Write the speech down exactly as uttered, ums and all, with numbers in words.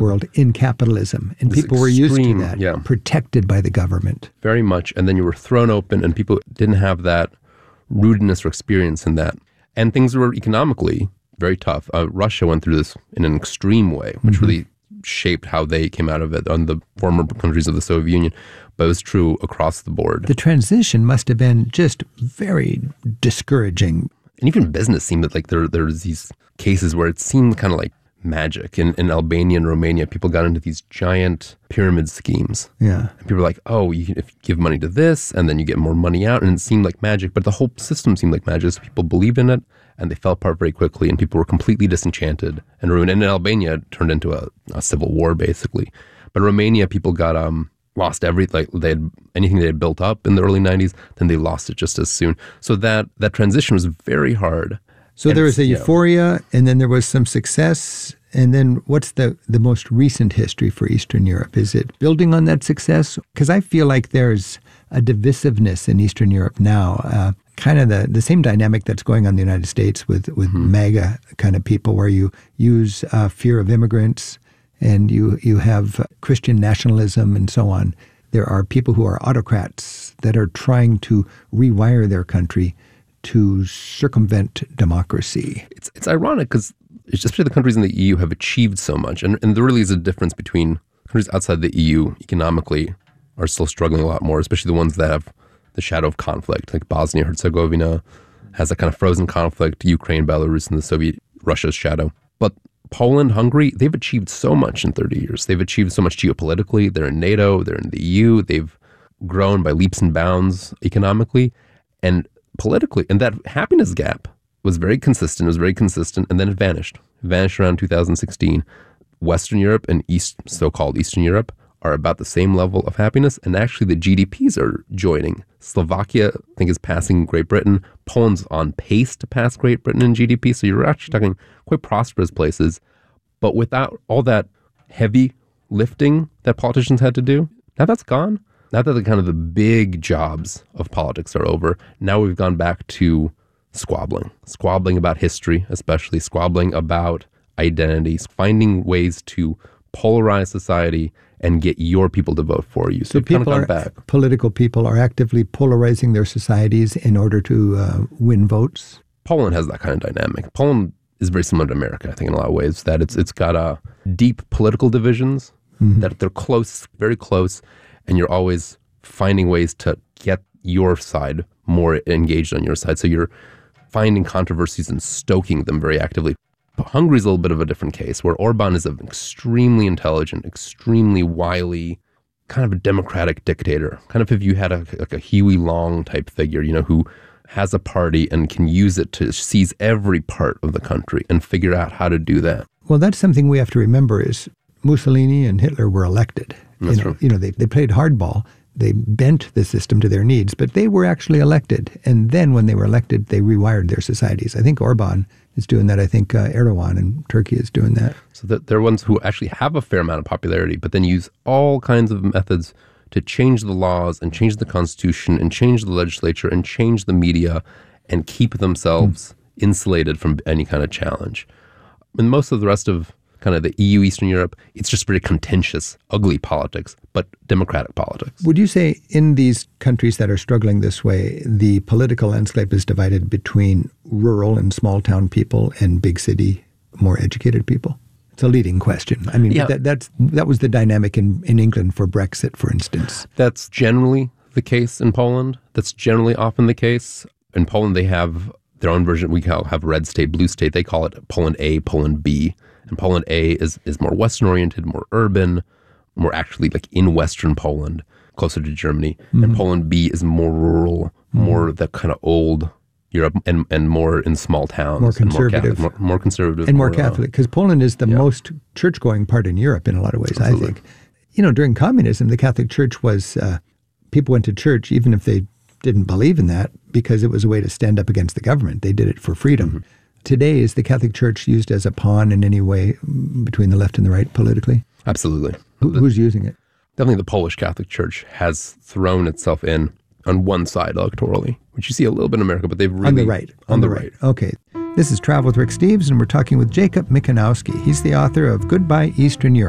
world in capitalism. And This people were used to extreme- that, yeah. protected by the government. Very much. And then you were thrown open and people didn't have that rootedness or experience in that. And things were economically very tough. Uh, Russia went through this in an extreme way, which mm-hmm. really shaped how they came out of it on the former countries of the Soviet Union. But it was true across the board. The transition must have been just very discouraging. And even business seemed like there there was these cases where it seemed kind of like magic. In, in Albania and Romania, people got into these giant pyramid schemes. Yeah. And people were like, oh, you can, if you give money to this, and then you get more money out, and it seemed like magic. But the whole system seemed like magic. So people believed in it, and they fell apart very quickly, and people were completely disenchanted and ruined. And in Albania, it turned into a, a civil war, basically. But in Romania, people got um lost everything. Like they had anything they had built up in the early nineties, then they lost it just as soon. So that that transition was very hard. So and there was a yeah. euphoria, and then there was some success. And then what's the, the most recent history for Eastern Europe? Is it building on that success? Because I feel like there's a divisiveness in Eastern Europe now, uh, kind of the, the same dynamic that's going on in the United States with, with mm-hmm. MAGA kind of people, where you use uh, fear of immigrants and you, you have Christian nationalism and so on. There are people who are autocrats that are trying to rewire their country to circumvent democracy. It's it's ironic because especially the countries in the E U have achieved so much. And, and there really is a difference between countries outside the E U economically are still struggling a lot more, especially the ones that have the shadow of conflict, like Bosnia-Herzegovina has a kind of frozen conflict, Ukraine, Belarus, and the Soviet Russia's shadow. But Poland, Hungary, they've achieved so much in thirty years. They've achieved so much geopolitically. They're in NATO, they're in the E U. They've grown by leaps and bounds economically and politically. And that happiness gap was very consistent. It was very consistent, and then it vanished. It vanished around two thousand sixteen. Western Europe and East, so-called Eastern Europe are about the same level of happiness, and actually the G D Ps are joining. Slovakia, I think, is passing Great Britain. Poland's on pace to pass Great Britain in G D P, so you're actually talking quite prosperous places. But without all that heavy lifting that politicians had to do, now that's gone. Now that the kind of the big jobs of politics are over, now we've gone back to squabbling. Squabbling about history, especially squabbling about identities, finding ways to polarize society and get your people to vote for you. So, so people kind of are, back. Political people are actively polarizing their societies in order to uh, win votes? Poland has that kind of dynamic. Poland is very similar to America, I think, in a lot of ways, that it's it's got uh, deep political divisions, mm-hmm. that they're close, very close, and you're always finding ways to get your side more engaged on your side. So you're finding controversies and stoking them very actively. But Hungary's a little bit of a different case, where Orban is an extremely intelligent, extremely wily, kind of a democratic dictator. Kind of if you had a, like a Huey Long type figure, you know, who has a party and can use it to seize every part of the country and figure out how to do that. Well, that's something we have to remember is Mussolini and Hitler were elected. That's you know, true. You know, they, they played hardball. They bent the system to their needs, but they were actually elected. And then when they were elected, they rewired their societies. I think Orban is doing that. I think uh, Erdogan in Turkey is doing that. So that they're ones who actually have a fair amount of popularity, but then use all kinds of methods to change the laws and change the constitution and change the legislature and change the media and keep themselves mm. insulated from any kind of challenge. And most of the rest of kind of the E U, Eastern Europe, it's just very contentious, ugly politics, but democratic politics. Would you say in these countries that are struggling this way, the political landscape is divided between rural and small town people and big city, more educated people? It's a leading question. I mean, yeah. that, that's, that was the dynamic in, in England for Brexit, for instance. That's generally the case in Poland. That's generally often the case. In Poland, they have their own version. We call have red state, blue state. They call it Poland A, Poland B. And Poland A is, is more Western-oriented, more urban, more actually like in Western Poland, closer to Germany. Mm-hmm. And Poland B is more rural, mm-hmm. more the kind of old Europe, and, and more in small towns. More conservative. And more, Catholic, more, more conservative. And more, more Catholic, because uh, Poland is the yeah. most church-going part in Europe in a lot of ways, Absolutely. I think. You know, during communism, the Catholic Church was, uh, people went to church even if they didn't believe in that, because it was a way to stand up against the government. They did it for freedom. Mm-hmm. Today, is the Catholic Church used as a pawn in any way between the left and the right politically? Absolutely. Who, the, who's using it? Definitely the Polish Catholic Church has thrown itself in on one side electorally, which you see a little bit in America, but they've really... On the right. On, on the, the right. right. Okay. This is Travel with Rick Steves, and we're talking with Jacob Mikanowski. He's the author of Goodbye Eastern Europe.